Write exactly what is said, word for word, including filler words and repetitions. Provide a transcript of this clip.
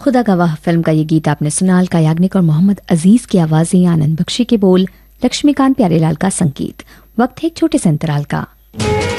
खुदा गवाह फिल्म का ये गीत आपने सुना। अलका याग्निक और मोहम्मद अजीज की आवाजें, आनंद बख्शी के बोल, लक्ष्मीकांत प्यारेलाल का संगीत। वक्त है एक छोटे से अंतराल का।